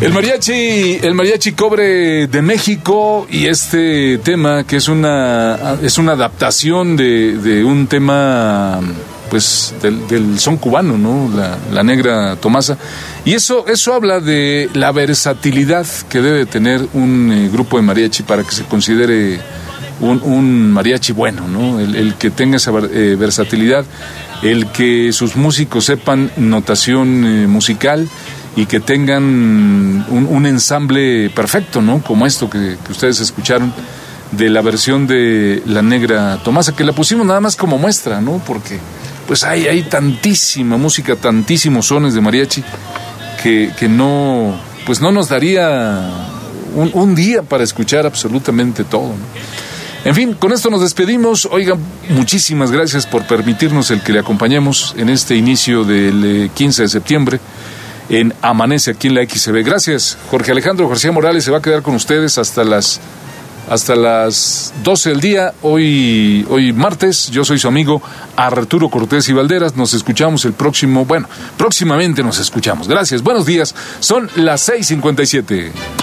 El mariachi Cobre de México, y este tema que es una adaptación de un tema pues del son cubano, ¿no? La Negra Tomasa. Y eso habla de la versatilidad que debe tener un grupo de mariachi para que se considere un mariachi bueno, ¿no? El que tenga esa versatilidad, el que sus músicos sepan notación musical y que tengan un ensamble perfecto, ¿no? Como esto que ustedes escucharon de la versión de La Negra Tomasa, que la pusimos nada más como muestra, ¿no? Porque pues hay tantísima música, tantísimos sones de mariachi que no nos daría un día para escuchar absolutamente todo, ¿no? En fin, con esto nos despedimos. Oigan, muchísimas gracias por permitirnos el que le acompañemos en este inicio del 15 de septiembre en Amanece aquí en la XCB. Gracias, Jorge Alejandro García Morales se va a quedar con ustedes hasta las 12 del día, hoy martes. Yo soy su amigo Arturo Cortés y Valderas. Nos escuchamos próximamente nos escuchamos. Gracias, buenos días. Son las 6:57.